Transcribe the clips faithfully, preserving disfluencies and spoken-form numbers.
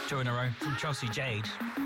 Two in a row from Chelsea Jade.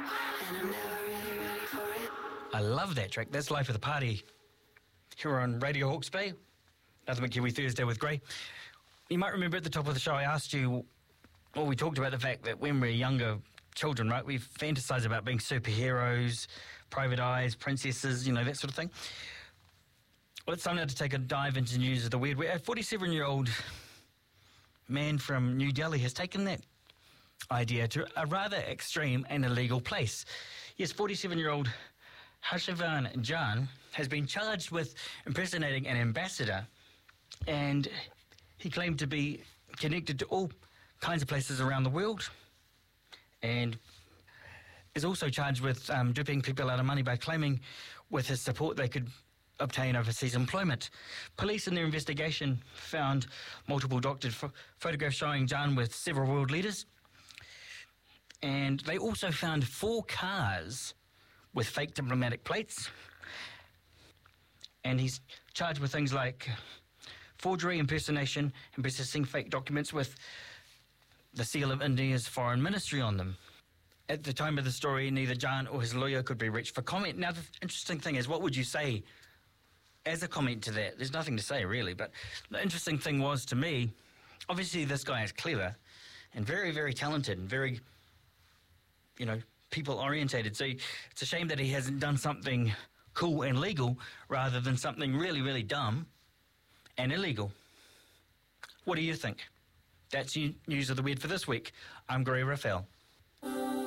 I love that track. That's Life of the Party here on Radio Hawke's Bay. Another McKiwi Thursday with Gray. You might remember at the top of the show I asked you, well, we talked about the fact that when we're younger children, right, we fantasize about being superheroes, private eyes, princesses, you know, that sort of thing. Well, it's time now to take a dive into news of the weird. A forty-seven-year-old man from New Delhi has taken that idea to a rather extreme and illegal place. Yes, forty-seven-year-old Harshavan Jan has been charged with impersonating an ambassador, and he claimed to be connected to all kinds of places around the world, and is also charged with um, duping people out of money by claiming with his support they could obtain overseas employment. Police in their investigation found multiple doctored ph- photographs showing Jan with several world leaders, and they also found four cars with fake diplomatic plates, and he's charged with things like forgery, impersonation, and possessing fake documents with the seal of India's foreign ministry on them. At the time of the story, neither Jan or his lawyer could be reached for comment. Now, the interesting thing is, what would you say as a comment to that? There's nothing to say, really, but the interesting thing was, to me, obviously this guy is clever and very, very talented and very, you know, people-orientated. So it's a shame that he hasn't done something cool and legal rather than something really, really dumb and illegal. What do you think? That's News of the Weird for this week. I'm Gray Raphael.